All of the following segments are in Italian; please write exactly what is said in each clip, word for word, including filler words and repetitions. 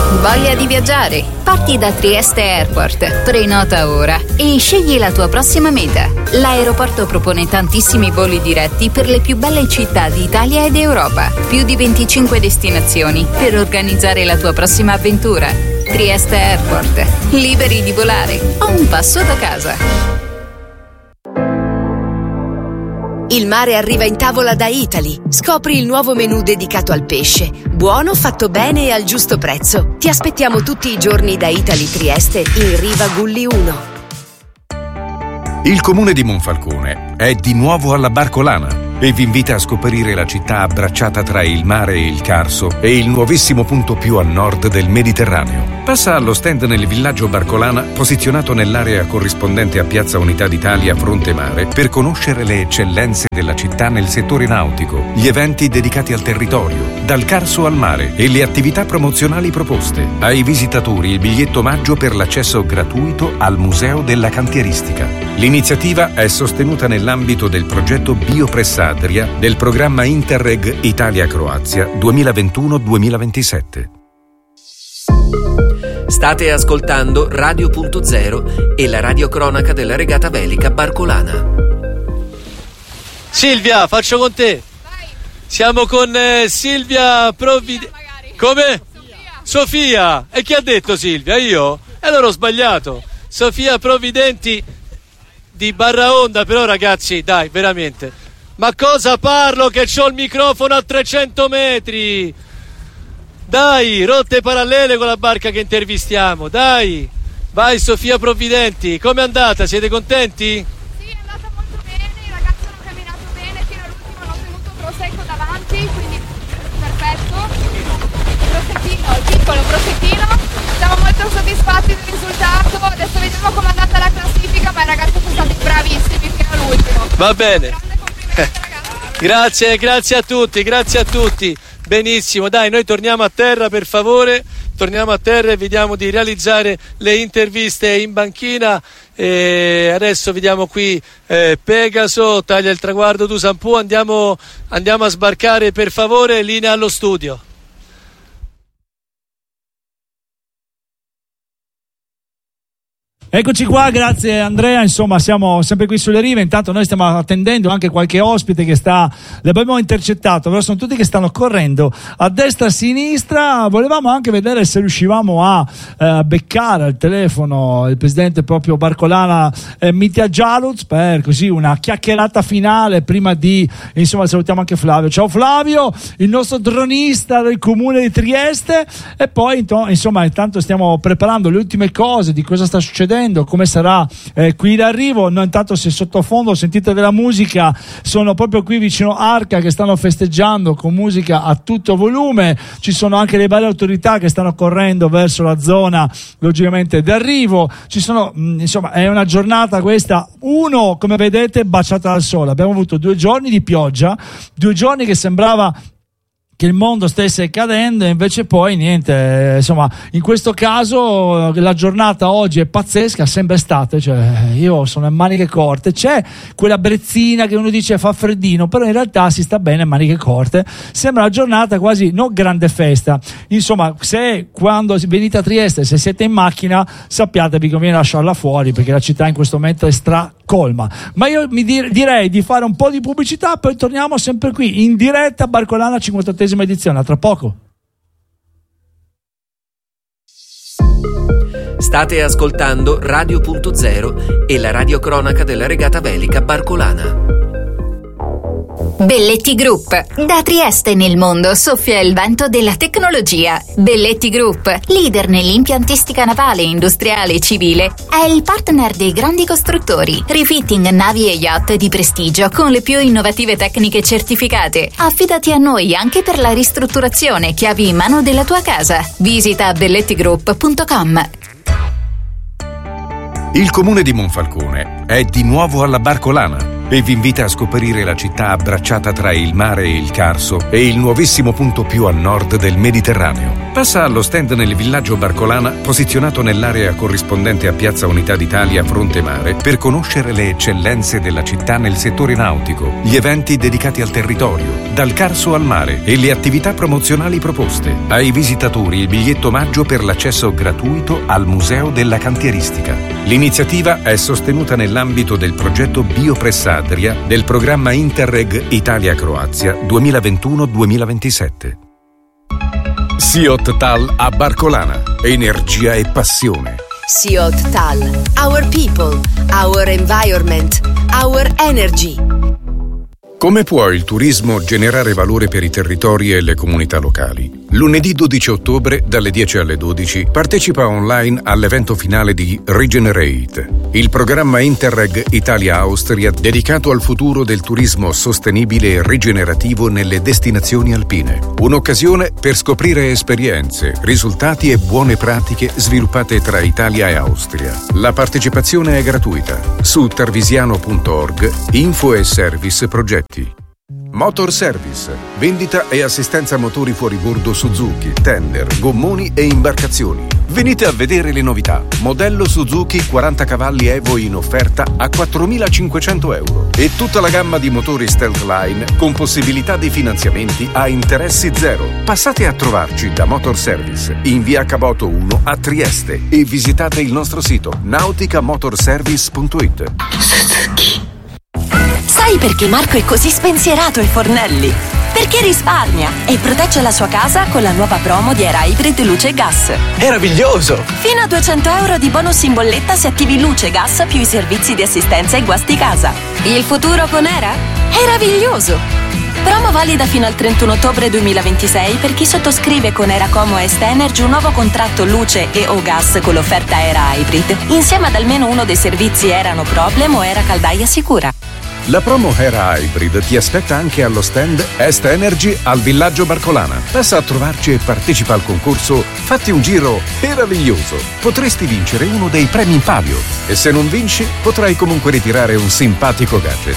Voglia di viaggiare? Parti da Trieste Airport, prenota ora e scegli la tua prossima meta. L'aeroporto propone tantissimi voli diretti per le più belle città d'Italia ed Europa. Più di venticinque destinazioni per organizzare la tua prossima avventura. Trieste Airport, liberi di volare a un passo da casa. Il mare arriva in tavola da Italy. Scopri il nuovo menù dedicato al pesce. Buono, fatto bene e al giusto prezzo. Ti aspettiamo tutti i giorni da Italy Trieste in Riva Gulli uno. Il comune di Monfalcone è di nuovo alla Barcolana e vi invita a scoprire la città abbracciata tra il mare e il Carso e il nuovissimo punto più a nord del Mediterraneo. Passa allo stand nel villaggio Barcolana, posizionato nell'area corrispondente a Piazza Unità d'Italia fronte mare, per conoscere le eccellenze della città nel settore nautico, gli eventi dedicati al territorio, dal Carso al mare e le attività promozionali proposte. Ai visitatori il biglietto omaggio per l'accesso gratuito al Museo della Cantieristica. L'iniziativa è sostenuta nell'ambito del progetto Biopress-Adria del programma Interreg Italia-Croazia duemilaventuno duemilaventisette. State ascoltando Radio Punto Zero e la radiocronaca della regata velica Barcolana. Silvia, faccio con te. Vai. Siamo con eh, Silvia Provvid... Come? Sofia. Sofia. E chi ha detto Silvia? Io? E allora ho sbagliato. Sofia Provvidenti di Barraonda. Però ragazzi, dai, veramente, ma cosa parlo che c'ho il microfono a trecento metri? Dai, rotte parallele con la barca che intervistiamo, dai. Vai Sofia Provvidenti, com'è andata? Siete contenti? Sì, è andata molto bene, i ragazzi hanno camminato bene, fino all'ultimo hanno tenuto un prosecco davanti, quindi perfetto. Prosettino, il piccolo prosettino. Siamo molto soddisfatti del risultato, adesso vediamo com'è andata la classifica, ma i ragazzi sono stati bravissimi fino all'ultimo. Va bene. Grande complimento ragazzi. Grazie, grazie a tutti, grazie a tutti. Benissimo, dai, noi torniamo a terra per favore, torniamo a terra e vediamo di realizzare le interviste in banchina. E adesso vediamo qui eh, Pegaso, taglia il traguardo du Sampù, andiamo, andiamo a sbarcare per favore, linea allo studio. Eccoci qua, grazie Andrea, insomma siamo sempre qui sulle rive, intanto noi stiamo attendendo anche qualche ospite che sta, l'abbiamo intercettato, però sono tutti che stanno correndo a destra e a sinistra. Volevamo anche vedere se riuscivamo a eh, beccare al telefono il presidente proprio Barcolana eh, Mitja Gialuz per così una chiacchierata finale prima di, insomma salutiamo anche Flavio. Ciao Flavio, il nostro dronista del comune di Trieste, e poi insomma intanto stiamo preparando le ultime cose di cosa sta succedendo, come sarà eh, qui d'arrivo. Noi intanto, se sottofondo sentite della musica, sono proprio qui vicino Arca che stanno festeggiando con musica a tutto volume. Ci sono anche le varie autorità che stanno correndo verso la zona logicamente d'arrivo. Ci sono, mh, insomma è una giornata questa, uno come vedete baciata dal sole. Abbiamo avuto due giorni di pioggia, due giorni che sembrava che il mondo stesse cadendo, e invece poi niente, insomma in questo caso la giornata oggi è pazzesca, sembra estate, cioè io sono in maniche corte, c'è quella brezzina che uno dice fa freddino, però in realtà si sta bene in maniche corte, sembra una giornata quasi non grande festa. Insomma, se quando venite a Trieste, se siete in macchina, sappiate vi conviene lasciarla fuori perché la città in questo momento è stracolma. Ma io mi dir- direi di fare un po' di pubblicità, poi torniamo sempre qui in diretta a Barcolana cinquantottesima edizione, a tra poco. State ascoltando Radio Punto Zero e la radiocronaca della regata velica Barcolana. Belletti Group. Da Trieste nel mondo soffia il vento della tecnologia. Belletti Group, leader nell'impiantistica navale, industriale e civile, è il partner dei grandi costruttori. Refitting navi e yacht di prestigio con le più innovative tecniche certificate. Affidati a noi anche per la ristrutturazione, chiavi in mano della tua casa. Visita belletti group punto com. Il comune di Monfalcone è di nuovo alla Barcolana e vi invita a scoprire la città abbracciata tra il mare e il Carso e il nuovissimo punto più a nord del Mediterraneo. Passa allo stand nel villaggio Barcolana, posizionato nell'area corrispondente a Piazza Unità d'Italia Fronte Mare, per conoscere le eccellenze della città nel settore nautico, gli eventi dedicati al territorio, dal Carso al mare e le attività promozionali proposte. Ai visitatori il biglietto omaggio per l'accesso gratuito al Museo della Cantieristica. L'iniziativa è sostenuta nell'ambito del progetto Biopress Adria del programma Interreg Italia-Croazia duemilaventuno duemilaventisette. Siot Tal a Barcolana. Energia e passione. Siot Tal. Our people, our environment, our energy. Come può il turismo generare valore per i territori e le comunità locali? Lunedì dodici ottobre, dalle dieci alle dodici, partecipa online all'evento finale di Regenerate, il programma Interreg Italia-Austria dedicato al futuro del turismo sostenibile e rigenerativo nelle destinazioni alpine. Un'occasione per scoprire esperienze, risultati e buone pratiche sviluppate tra Italia e Austria. La partecipazione è gratuita. Su tarvisiano punto org, info e service progetti. Motor Service, vendita e assistenza motori fuoribordo Suzuki, tender, gommoni e imbarcazioni. Venite a vedere le novità. Modello Suzuki quaranta cavalli Evo in offerta a quattromilacinquecento euro e tutta la gamma di motori Stealth Line con possibilità di finanziamenti a interessi zero. Passate a trovarci da Motor Service in via Caboto uno a Trieste e visitate il nostro sito nautica motor service punto it. Sai perché Marco è così spensierato ai fornelli? Perché risparmia e protegge la sua casa con la nuova promo di Era Hybrid Luce e Gas. Meraviglioso! Fino a duecento euro di bonus in bolletta se attivi Luce e Gas più i servizi di assistenza e guasti casa. Il futuro con Era? Meraviglioso! Promo valida fino al trentuno ottobre duemilaventisei per chi sottoscrive con Eracomo Est Energy un nuovo contratto luce e o gas con l'offerta Era Hybrid, insieme ad almeno uno dei servizi Era No Problem o Era Caldaia Sicura. La promo Era Hybrid ti aspetta anche allo stand Est Energy al villaggio Barcolana. Passa a trovarci e partecipa al concorso Fatti un giro meraviglioso. Potresti vincere uno dei premi in palio e se non vinci potrai comunque ritirare un simpatico gadget.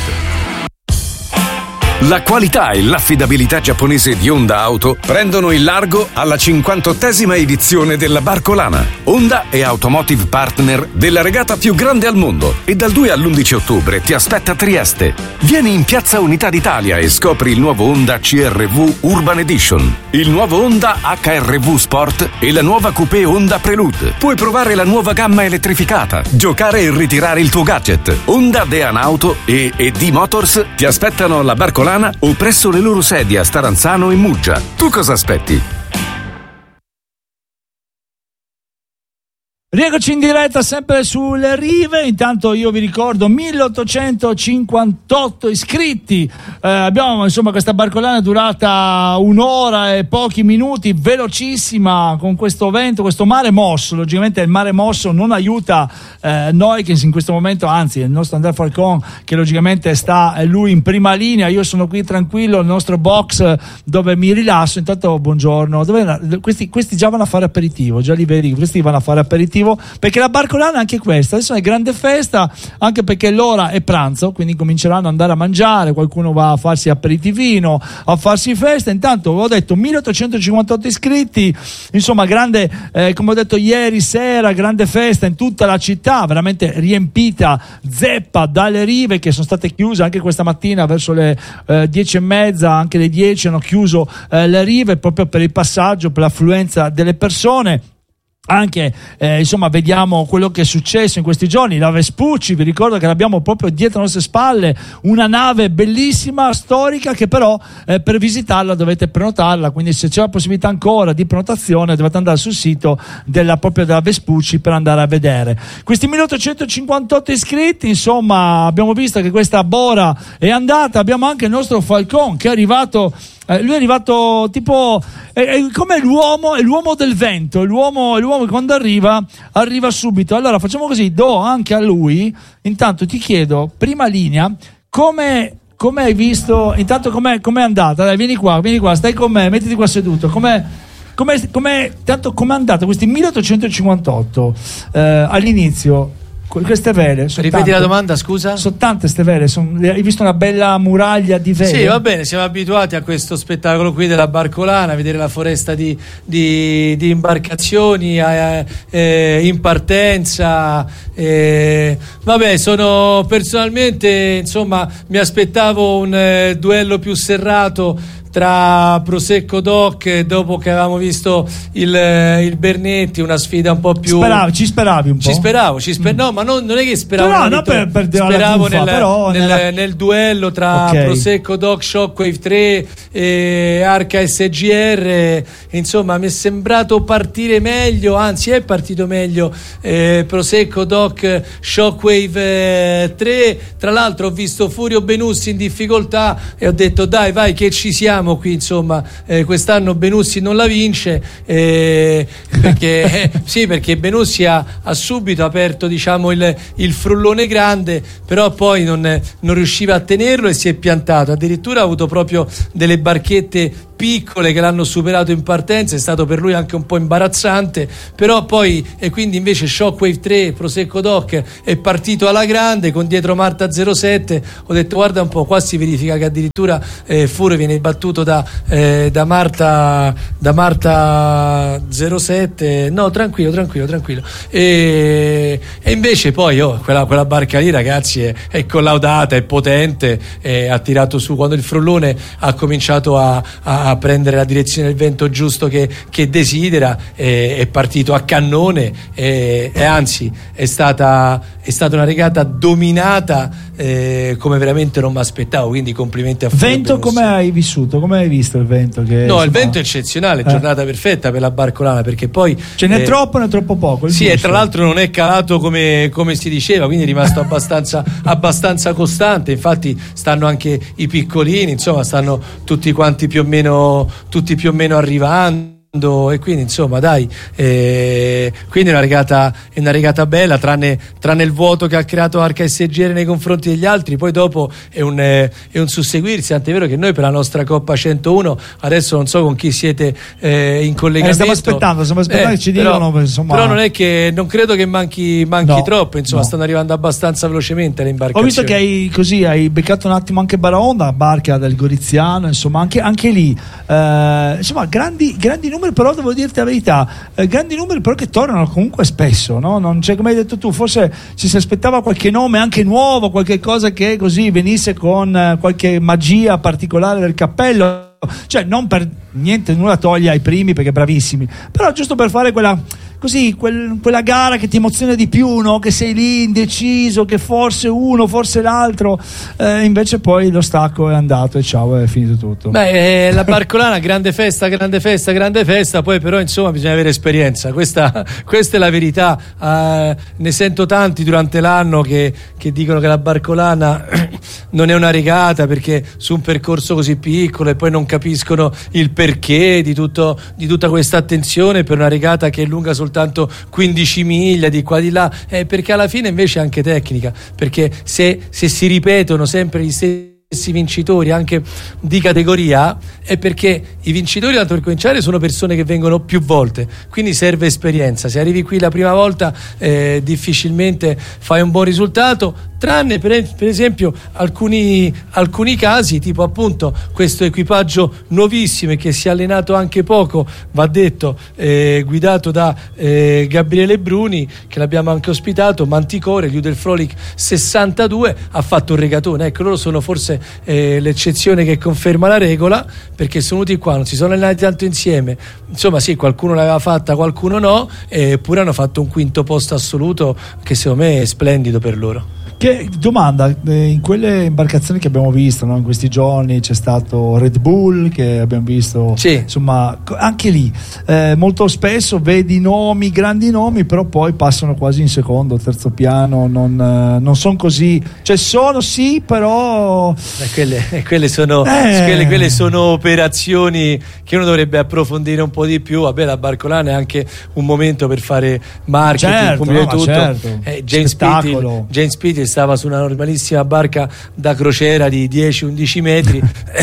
La qualità e l'affidabilità giapponese di Honda Auto prendono il largo alla cinquantottesima edizione della Barcolana. Honda è automotive partner della regata più grande al mondo e dal due all'undici ottobre ti aspetta a Trieste. Vieni in Piazza Unità d'Italia e scopri il nuovo Honda C R V Urban Edition, il nuovo Honda H R V Sport e la nuova coupé Honda Prelude. Puoi provare la nuova gamma elettrificata, giocare e ritirare il tuo gadget. Honda Dean Auto e E D Motors ti aspettano alla Barcolana o presso le loro sedi a Staranzano e Muggia. Tu cosa aspetti? Rieccoci in diretta sempre sulle rive. Intanto io vi ricordo milleottocentocinquantotto iscritti. Eh, abbiamo insomma questa barcolana durata un'ora e pochi minuti, velocissima, con questo vento, questo mare mosso. Logicamente il mare mosso non aiuta eh, noi che in questo momento, anzi il nostro Andrea Falcon che logicamente sta è lui in prima linea. Io sono qui tranquillo nel nostro box dove mi rilasso. Intanto buongiorno. Dove, questi, questi già vanno a fare aperitivo, già li vedi, questi vanno a fare aperitivo. Perché la barcolana è anche questa, adesso è grande festa, anche perché l'ora è pranzo, quindi cominceranno ad andare a mangiare, qualcuno va a farsi aperitivino, a farsi festa. Intanto ho detto milleottocentocinquantotto iscritti, insomma grande, eh, come ho detto ieri sera, grande festa in tutta la città, veramente riempita zeppa dalle rive che sono state chiuse anche questa mattina verso le eh, dieci e mezza, anche le dieci hanno chiuso eh, le rive proprio per il passaggio, per l'affluenza delle persone. Anche eh, insomma vediamo quello che è successo in questi giorni. La Vespucci, vi ricordo che l'abbiamo proprio dietro le nostre spalle, una nave bellissima, storica, che però eh, per visitarla dovete prenotarla, quindi se c'è la possibilità ancora di prenotazione dovete andare sul sito della, proprio della Vespucci per andare a vedere. Questi milleottocentocinquantotto iscritti, insomma abbiamo visto che questa Bora è andata. Abbiamo anche il nostro Falcon che è arrivato. Eh, lui è arrivato tipo è, è come l'uomo, è l'uomo del vento, è l'uomo, è l'uomo che quando arriva arriva subito. Allora facciamo così, do anche a lui. Intanto ti chiedo, prima linea, come come hai visto, intanto com'è, com'è andata? Dai, vieni qua, vieni qua, stai con me, mettiti qua seduto. Com'è, com'è, com'è, tanto com'è andata questi milleottocentocinquantotto eh, all'inizio? queste vele sono Ripeti tante. la domanda, scusa? Sono tante queste vele, son, hai visto una bella muraglia di vele? Sì, va bene, siamo abituati a questo spettacolo qui della barcolana, a vedere la foresta di, di, di imbarcazioni a, eh, in partenza. Eh, vabbè, sono personalmente, insomma, mi aspettavo un eh, duello più serrato tra Prosecco Doc, dopo che avevamo visto il, il Bernetti, una sfida un po' più. Speravi, ci speravi un po'? Ci speravo, ci sper... mm. no, ma non, non è che speravo. No, no, per, per speravo fuffa, nel, però nel, nella... nel duello tra okay. Prosecco Doc, Shockwave tre e Arca S G R. Insomma, mi è sembrato partire meglio, anzi, è partito meglio eh, Prosecco Doc, Shockwave eh, tre. Tra l'altro, ho visto Furio Benussi in difficoltà e ho detto, dai, vai, che ci siamo qui, insomma, eh, quest'anno Benussi non la vince eh, perché eh, sì, perché Benussi ha, ha subito aperto, diciamo, il, il frullone grande, però poi non, non riusciva a tenerlo e si è piantato, addirittura ha avuto proprio delle barchette piccole che l'hanno superato in partenza, è stato per lui anche un po' imbarazzante, però poi e quindi invece Shockwave tre, Prosecco Doc è partito alla grande con dietro Marta zero sette. Ho detto, guarda un po', qua si verifica che addirittura eh, Furo viene battuto da, eh, da Marta da Marta zero sette. No, tranquillo, tranquillo, tranquillo. E, e invece poi oh, quella, quella barca lì, ragazzi, è, è collaudata, è potente, è, ha tirato su quando il frullone ha cominciato a, a a prendere la direzione del vento giusto che, che desidera, è, è partito a cannone e, e anzi è stata, è stata una regata dominata eh, come veramente non mi aspettavo, quindi complimenti a Fabio Vento. Benussi. Come hai vissuto? Come hai visto il vento? Che, no, insomma... il vento è eccezionale, eh. giornata perfetta per la barcolana, perché poi ce n'è eh, troppo, ne è troppo poco. Sì, giusto. e tra l'altro non è calato come, come si diceva, quindi è rimasto abbastanza, abbastanza costante. Infatti stanno anche i piccolini, insomma, stanno tutti quanti più o meno tutti più o meno arrivando, e quindi insomma dai eh, quindi è una regata è una regata bella, tranne, tranne il vuoto che ha creato Arca S G R nei confronti degli altri. Poi dopo è un, eh, è un susseguirsi, tant'è vero che noi per la nostra Coppa centouno adesso non so con chi siete eh, in collegamento, eh, stiamo aspettando stiamo aspettando eh, che ci però, dicano, insomma... però non è che non credo che manchi, manchi no, troppo, insomma no. Stanno arrivando abbastanza velocemente le imbarcazioni. Ho visto che hai così hai beccato un attimo anche Baraonda, barca del Goriziano, insomma anche, anche lì eh, insomma grandi, grandi numeri, però devo dirti la verità, eh, grandi numeri però che tornano comunque spesso, no? Non c'è, come hai detto tu, forse ci si aspettava qualche nome anche nuovo, qualche cosa che così venisse con eh, qualche magia particolare del cappello, cioè non per niente, nulla toglie ai primi perché bravissimi, però giusto per fare quella così, quel, quella gara che ti emoziona di più, no? Che sei lì indeciso, che forse uno, forse l'altro, eh, invece poi lo stacco è andato e ciao, è finito tutto. Beh, eh, la barcolana, grande festa, grande festa, grande festa, poi però insomma bisogna avere esperienza, questa, questa è la verità. Eh, ne sento tanti durante l'anno che, che dicono che la barcolana non è una regata perché su un percorso così piccolo, e poi non capiscono il perché di, tutto, di tutta questa attenzione per una regata che è lunga soltanto quindici miglia di qua di là, eh, perché alla fine invece è anche tecnica, perché se, se si ripetono sempre gli stessi vincitori anche di categoria è perché i vincitori, tanto per cominciare, sono persone che vengono più volte, quindi serve esperienza. Se arrivi qui la prima volta eh, difficilmente fai un buon risultato, tranne per, per esempio alcuni, alcuni casi, tipo appunto questo equipaggio nuovissimo e che si è allenato anche poco, va detto, eh, guidato da eh, Gabriele Bruni, che l'abbiamo anche ospitato, Manticore, gli Udel Frolic sessantadue, ha fatto un regatone. Ecco, loro sono forse eh, l'eccezione che conferma la regola, perché sono venuti qua, non si sono allenati tanto insieme, insomma sì, qualcuno l'aveva fatta, qualcuno no, eppure hanno fatto un quinto posto assoluto che secondo me è splendido per loro. Che domanda, eh, in quelle imbarcazioni che abbiamo visto, no, in questi giorni c'è stato Red Bull che abbiamo visto, sì. Insomma anche lì eh, molto spesso vedi nomi, grandi nomi, però poi passano quasi in secondo, terzo piano, non, eh, non sono così, cioè sono sì, però eh, quelle, eh, quelle, sono, eh. quelle, quelle sono operazioni che uno dovrebbe approfondire un po' di più. Vabbè, la barcolana è anche un momento per fare marketing, certo, no, tutto. Certo. Eh, James Pitty, James Pitty stava su una normalissima barca da crociera di dieci undici metri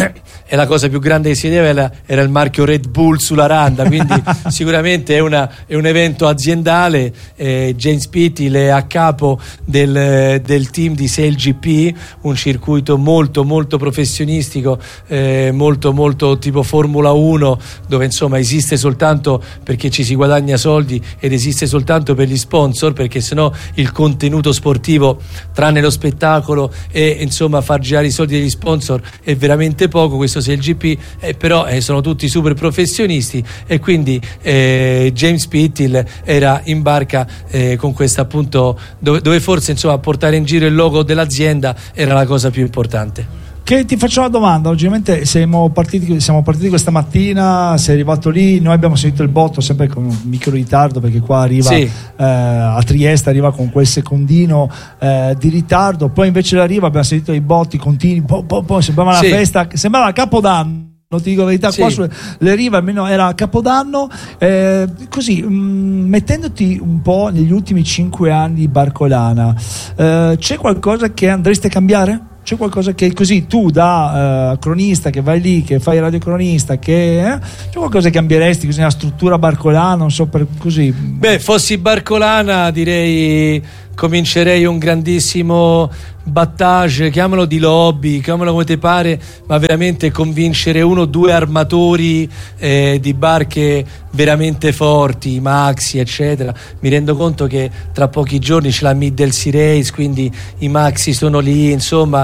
e la cosa più grande che si vedeva era, era il marchio Red Bull sulla randa, quindi sicuramente è, una, è un evento aziendale. eh, James Pithill è a capo del, del team di Sail G P, un circuito molto molto professionistico, eh, molto molto tipo Formula uno, dove insomma esiste soltanto perché ci si guadagna soldi ed esiste soltanto per gli sponsor, perché sennò il contenuto sportivo, tranne lo spettacolo e insomma far girare i soldi degli sponsor, è veramente poco. Questo sia il G P, eh, però eh, sono tutti super professionisti, e quindi eh, James Pithill era in barca eh, con questa appunto dove, dove forse insomma portare in giro il logo dell'azienda era la cosa più importante. Che ti faccio una domanda, ovviamente siamo partiti, siamo partiti questa mattina, sei arrivato lì, noi abbiamo sentito il botto sempre con un micro ritardo, perché qua arriva sì. eh, a Trieste arriva con quel secondino eh, di ritardo, poi invece l'arriva abbiamo sentito i botti continui, po, po, po, sembrava una sì. festa, sembrava Capodanno. Non ti dico la verità, sì. qua sulle rive almeno era Capodanno, eh, così mh, mettendoti un po' negli ultimi cinque anni di Barcolana, eh, c'è qualcosa che andreste a cambiare? C'è qualcosa che così tu da uh, cronista che vai lì, che fai radiocronista, che eh, c'è qualcosa che cambieresti così nella struttura barcolana, non so, per così? Beh, fossi barcolana direi comincerei un grandissimo battage, chiamalo di lobby, chiamalo come te pare, ma veramente convincere uno o due armatori eh, di barche veramente forti, Maxi eccetera. Mi rendo conto che tra pochi giorni c'è la Middle Sea Race, quindi i Maxi sono lì, insomma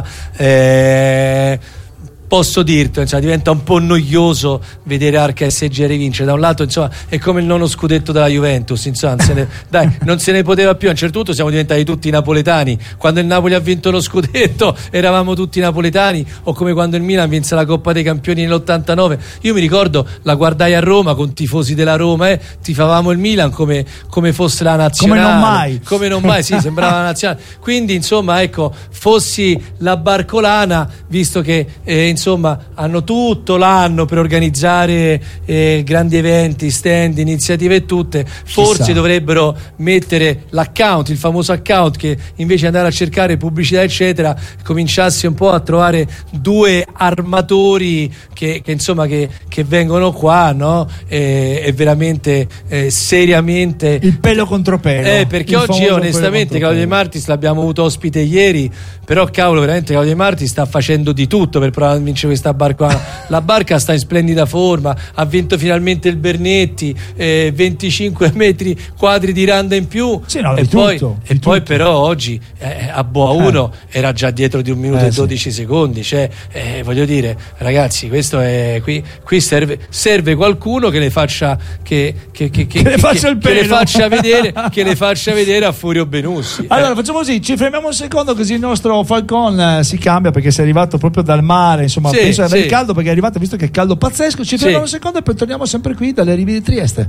eh, posso dirti, insomma, diventa un po' noioso vedere Arca S G R vincere. Da un lato insomma è come il nono scudetto della Juventus, insomma, non se ne, dai, non se ne poteva più. A un certo punto siamo diventati tutti napoletani. Quando il Napoli ha vinto lo scudetto eravamo tutti napoletani, o come quando il Milan vinse la Coppa dei Campioni nell'ottantanove. Io mi ricordo, la guardai a Roma con tifosi della Roma, eh, tifavamo il Milan come, come fosse la nazionale, come non mai come non mai, sì, sembrava la nazionale. Quindi insomma ecco, fossi la barcolana, visto che eh, insomma hanno tutto l'anno per organizzare eh, grandi eventi, stand, iniziative e tutte, forse Chissà. dovrebbero mettere l'account, il famoso account, che invece di andare a cercare pubblicità eccetera cominciasse un po' a trovare due armatori che, che insomma che, che vengono qua, no? E, e veramente eh, seriamente il pelo contro pelo, eh, perché il oggi onestamente Claudio De Martis l'abbiamo avuto ospite ieri, però cavolo veramente Claudio De Martis sta facendo di tutto per provare a vincere questa barca. La barca sta in splendida forma, ha vinto finalmente il Bernetti, eh, venticinque metri quadri di randa in più, sì, no, e, poi, tutto, e poi però oggi eh, a Boa uno eh. era già dietro di un minuto eh, e dodici sì. secondi, cioè eh, voglio dire ragazzi, questo è qui, qui serve, serve qualcuno che le faccia che, che, che, che, che le faccia il che pelo, le faccia vedere che le faccia vedere a Furio Benussi. Allora eh. facciamo così, ci fermiamo un secondo così il nostro Falcon eh, si cambia, perché sei arrivato proprio dal mare, insomma sì, penso di avere sì. caldo, perché è arrivato, visto che è caldo pazzesco. Ci fermiamo sì. un secondo e poi torniamo sempre qui dalle rive di Trieste.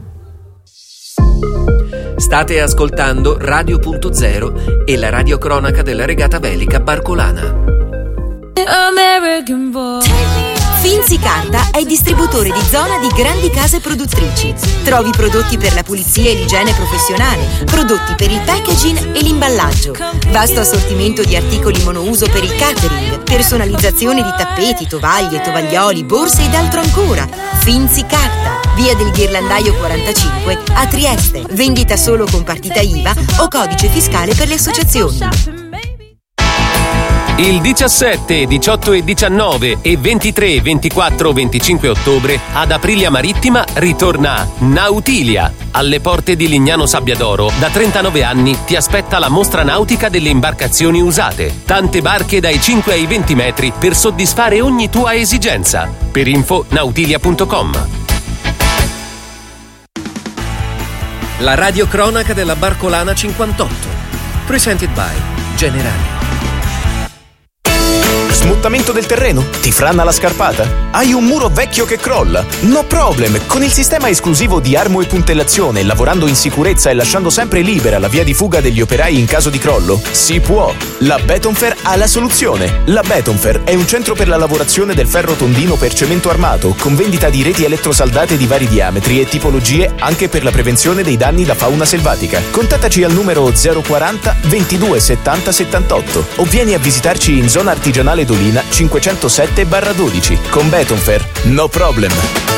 State ascoltando Radio Punto Zero e la radiocronaca della regata velica barcolana. Finzi Carta è distributore di zona di grandi case produttrici. Trovi prodotti per la pulizia e l'igiene professionale, prodotti per il packaging e l'imballaggio, vasto assortimento di articoli monouso per il catering, personalizzazione di tappeti, tovaglie, tovaglioli, borse ed altro ancora. Finzi Carta, via del Ghirlandaio quarantacinque a Trieste. Vendita solo con partita I V A o codice fiscale per le associazioni. Il diciassette, diciotto e diciannove e ventitré, ventiquattro, venticinque ottobre ad Aprilia Marittima ritorna Nautilia. Alle porte di Lignano Sabbiadoro da trentanove anni ti aspetta la mostra nautica delle imbarcazioni usate. Tante barche dai cinque ai venti metri per soddisfare ogni tua esigenza. Per info nautilia punto com. La radiocronaca della barcolana cinquantotto. Presented by Generali. Smuttamento del terreno? Ti franna la scarpata? Hai un muro vecchio che crolla? No problem! Con il sistema esclusivo di armo e puntellazione, lavorando in sicurezza e lasciando sempre libera la via di fuga degli operai in caso di crollo, si può! La Betonfer ha la soluzione! La Betonfer è un centro per la lavorazione del ferro tondino per cemento armato, con vendita di reti elettrosaldate di vari diametri e tipologie anche per la prevenzione dei danni da fauna selvatica. Contattaci al numero zero quaranta ventidue settanta settantotto o vieni a visitarci in zona artigianale Valtolina cinquecentosette dodici. Con Betonfer, no problem.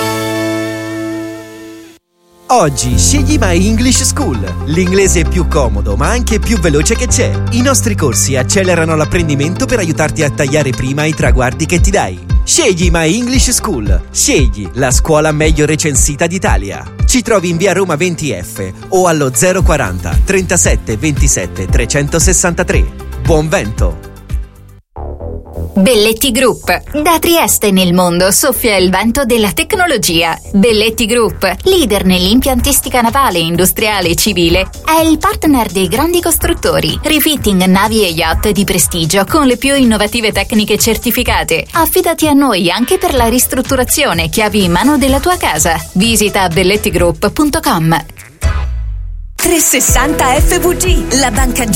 Oggi scegli My English School, l'inglese più comodo ma anche più veloce che c'è. I nostri corsi accelerano l'apprendimento per aiutarti a tagliare prima i traguardi che ti dai. Scegli My English School, scegli la scuola meglio recensita d'Italia. Ci trovi in via Roma venti F o allo zero quaranta trentasette ventisette trecentosessantatré. Buon vento! Belletti Group. Da Trieste nel mondo soffia il vento della tecnologia. Belletti Group, leader nell'impiantistica navale, industriale e civile, è il partner dei grandi costruttori. Refitting navi e yacht di prestigio con le più innovative tecniche certificate. Affidati a noi anche per la ristrutturazione chiavi in mano della tua casa. Visita bellettigroup punto com. trecentosessanta F V G, la banca